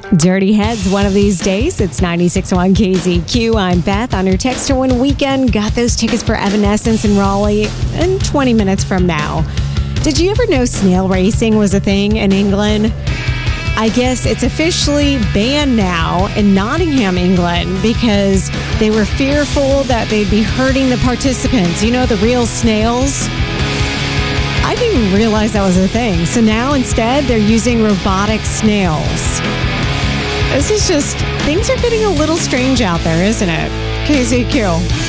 Dirty Heads one of these days. It's 96.1 KZQ. I'm Beth on your Text to Win weekend. Got those tickets for Evanescence in Raleigh in 20 minutes from now. Did you ever know snail racing was a thing in England? I guess it's officially banned now in Nottingham, England, because they were fearful that they'd be hurting the participants. You know, the real snails? I didn't even realize that was a thing. So now instead, they're using robotic snails. This is just, things are getting a little strange out there, isn't it? KZQ.